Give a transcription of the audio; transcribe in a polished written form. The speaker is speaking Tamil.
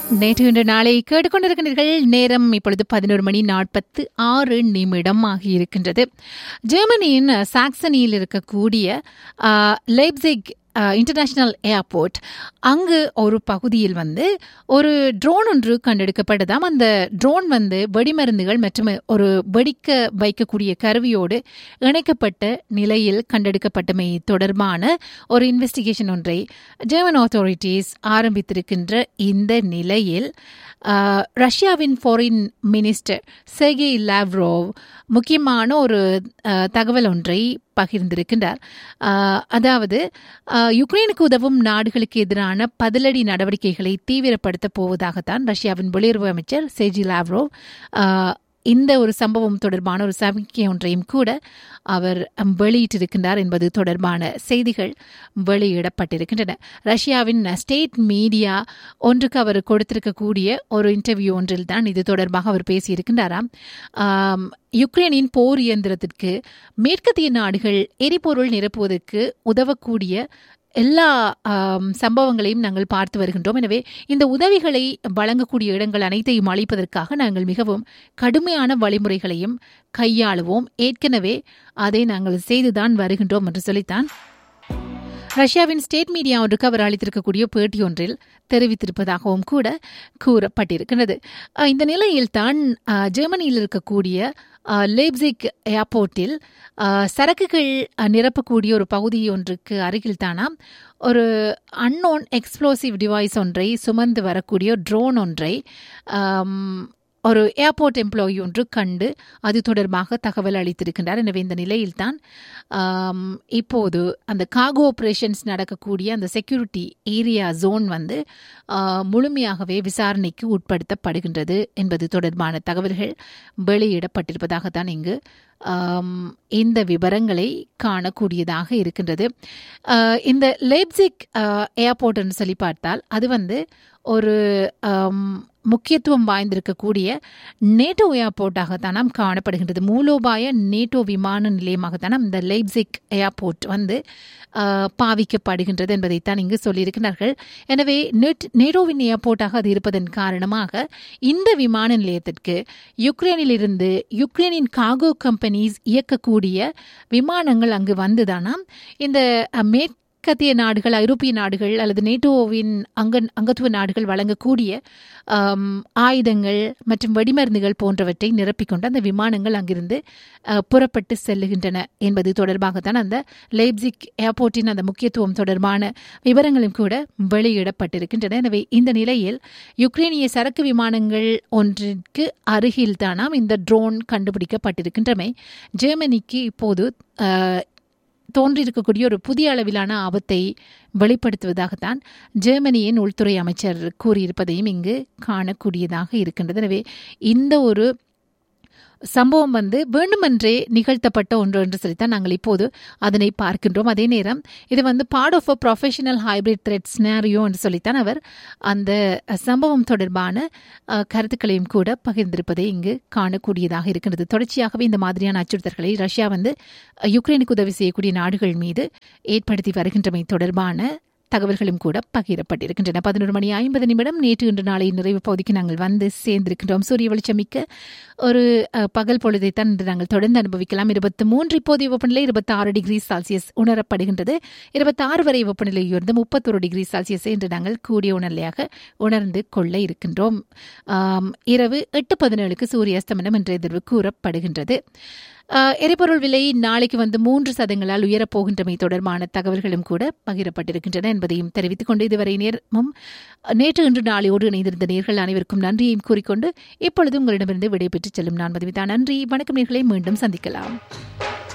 நேற்று இன்று நாளை கேட்டுக்கொண்டிருக்கிறீர்கள். நேரம் இப்பொழுது 11:46 ஆகியிருக்கின்றது. ஜெர்மனியின் சாக்சனியில் இருக்கக்கூடிய லைப்சிக் இன்டர்நேஷனல் ஏர்போர்ட், அங்கு ஒரு பகுதியில் ஒரு ட்ரோன் ஒன்று கண்டெடுக்கப்பட்டதாம். அந்த ட்ரோன் வெடிமருந்துகள் மற்றும் ஒரு வெடிக்க வைக்கக்கூடிய கருவியோடு இணைக்கப்பட்ட நிலையில் கண்டெடுக்கப்பட்டமை தொடர்பான ஒரு இன்வெஸ்டிகேஷன் ஒன்றை ஜெர்மன் அத்தாரிட்டிஸ் ஆரம்பித்திருக்கின்ற இந்த நிலையில் ரஷ்யாவின் ஃபாரின் மினிஸ்டர் செர்கே லாவ்ரோவ் முக்கியமான ஒரு தகவல் ஒன்றை பகிர்ந்திருக்கின்றார். அதாவது யுக்ரைனுக்கு உதவும் நாடுகளுக்கு எதிரான பதிலடி நடவடிக்கைகளை தீவிரப்படுத்தப் போவதாகத்தான் ரஷ்யாவின் வெளியுறவு அமைச்சர் செர்கே லாவ்ரோவ் இந்த ஒரு சம்பவம் தொடர்பான ஒரு சமிக்கை ஒன்றையும் கூட அவர் வெளியிட்டிருக்கின்றார் என்பது தொடர்பான செய்திகள் வெளியிடப்பட்டிருக்கின்றன. ரஷ்யாவின் ஸ்டேட் மீடியா ஒன்றுக்கு அவர் கொடுத்திருக்கக்கூடிய ஒரு இன்டர்வியூ ஒன்றில் தான் இது தொடர்பாக அவர் பேசியிருக்கின்றாராம். யுக்ரைனின் போர் இயந்திரத்திற்கு மேற்கத்திய நாடுகள் எரிபொருள் நிரப்புவதற்கு உதவக்கூடிய எல்லா சம்பவங்களையும் நாங்கள் பார்த்து வருகின்றோம். எனவே இந்த உதவிகளை வழங்கக்கூடிய இடங்கள் அனைத்தையும் அளிப்பதற்காக நாங்கள் மிகவும் கடுமையான வழிமுறைகளையும் கையாளுவோம். ஏற்கனவே அதை நாங்கள் செய்துதான் வருகின்றோம் என்று சொல்லித்தான் ரஷ்யாவின் ஸ்டேட் மீடியா ஒன்றுக்கு அவர் அளித்திருக்கக்கூடிய பேட்டி ஒன்றில் தெரிவித்திருப்பதாகவும் கூட கூறப்பட்டிருக்கிறது. இந்த நிலையில் தான் ஜெர்மனியில் இருக்கக்கூடிய லைப்சிக் ஏர்போர்ட்டில் சரக்குகள் நிரப்பக்கூடிய ஒரு பகுதி ஒன்றுக்கு அருகில் தானாம் ஒரு அன்னோன் எக்ஸ்ப்ளோசிவ் டிவைஸ் ஒன்றை சுமந்து வரக்கூடிய ட்ரோன் ஒன்றை ஒரு ஏர்போர்ட் எம்ப்ளாயி ஒன்று கண்டு அது தொடர்பாக தகவல் அளித்திருக்கின்றார். எனவே இந்த நிலையில்தான் இப்போது அந்த கார்கோ ஆபரேஷன்ஸ் நடக்கக்கூடிய அந்த செக்யூரிட்டி ஏரியா ஜோன் முழுமையாகவே விசாரணைக்கு உட்படுத்தப்படுகின்றது என்பது தொடர்பான தகவல்கள் வெளியிடப்பட்டிருப்பதாகத்தான் இங்கு இந்த விவரங்களை காணக்கூடியதாக இருக்கின்றது. இந்த லைப்சிக் ஏர்போர்ட் என்று சொல்லி பார்த்தால் அது ஒரு முக்கியத்துவம் வாய்ந்திருக்கக்கூடிய நேட்டோ ஏர்போர்ட்டாகத்தான் நாம் காணப்படுகின்றது. மூலோபாய நேட்டோ விமான நிலையமாகத்தான் இந்த லைப்சிக் ஏர்போர்ட் பாவிக்கப்படுகின்றது என்பதைத்தான் இங்கு சொல்லியிருக்கிறார்கள். எனவே நேட்டோவின் ஏர்போர்ட்டாக அது இருப்பதன் காரணமாக இந்த விமான நிலையத்திற்கு யுக்ரைனிலிருந்து யுக்ரைனின் கார்கோ கம்பெனிஸ் இயக்கக்கூடிய விமானங்கள் அங்கு வந்துதானாம் இந்த மேற்கத்திய நாடுகள், ஐரோப்பிய நாடுகள் அல்லது நேட்டோவின் அங்கத்துவ நாடுகள் வழங்கக்கூடிய ஆயுதங்கள் மற்றும் வெடிமருந்துகள் போன்றவற்றை நிரப்பிக்கொண்டு அந்த விமானங்கள் அங்கிருந்து புறப்பட்டு செல்லுகின்றன என்பது தொடர்பாகத்தான் அந்த லைப்சிக் ஏர்போர்ட்டின் அந்த முக்கியத்துவம் தொடர்பான விவரங்களும் கூட வெளியிடப்பட்டிருக்கின்றன. எனவே இந்த நிலையில் யுக்ரைனிய சரக்கு விமானங்கள் ஒன்றிற்கு அருகில் தானாம் இந்த ட்ரோன் கண்டுபிடிக்கப்பட்டிருக்கின்றமை ஜெர்மனிக்கு இப்போது தோன்றியிருக்கக்கூடிய ஒரு புதிய அளவிலான ஆபத்தை வெளிப்படுத்துவதாகத்தான் ஜெர்மனியின் உள்துறை அமைச்சர் கூறியிருப்பதையும் இங்கு காணக்கூடியதாக இருக்கின்றது. எனவே இந்த ஒரு சம்பவம் வேண்டுமென்றே நிகழ்த்தப்பட்ட ஒன்று என்று சொல்லித்தான் நாங்கள் இப்போது அதனை பார்க்கின்றோம். அதே நேரம் இது part of a professional hybrid thread scenario என்று சொல்லித்தான் அவர் அந்த சம்பவம் தொடர்பான கருத்துக்களையும் கூட பகிர்ந்திருப்பதை இங்கு காணக்கூடியதாக இருக்கின்றது. தொடர்ச்சியாகவே இந்த மாதிரியான அச்சுறுத்தல்களை ரஷ்யா யுக்ரைனுக்கு உதவி செய்யக்கூடிய நாடுகள் மீது ஏற்படுத்தி வருகின்றமை தொடர்பான தகவல்களும் கூட பகிரப்பட்டிருக்கின்றன. 11:50 நேற்று இன்று நாளை நிறைவு பகுதிக்கு நாங்கள் சேர்ந்திருக்கின்றோம். சூரிய வெளிச்சமிக்க ஒரு பகல் பொழுதைத்தான் இன்று நாங்கள் தொடர்ந்து அனுபவிக்கலாம். 23 இப்போதைய வெப்பநிலை 26 டிகிரி செல்சியஸ் உணரப்படுகின்றது. 26 வரை வெப்பநிலை உயர்ந்து 31 டிகிரி செல்சியஸ் என்று நாங்கள் கூடிய உணர்நிலையாக உணர்ந்து கொள்ள இருக்கின்றோம். இரவு 8:17 சூரிய அஸ்தமனம் என்ற எதிர்வு கூறப்படுகின்றது. எரிபொருள் விலை நாளைக்கு 3% உயரப்போகின்றமை தொடர்பான தகவல்களும் கூட பகிரப்பட்டிருக்கின்றன என்பதையும் தெரிவித்துக் கொண்டு இதுவரை நேற்று இன்று நாளையோடு இணைந்திருந்த நேர்கள் அனைவருக்கும் நன்றியையும் கூறிக்கொண்டு இப்பொழுது உங்களிடமிருந்து விடைபெற்றுச் செல்லும் நான் மதுமிதா. நன்றி, வணக்கம் நேர்களை, மீண்டும் சந்திக்கலாம்.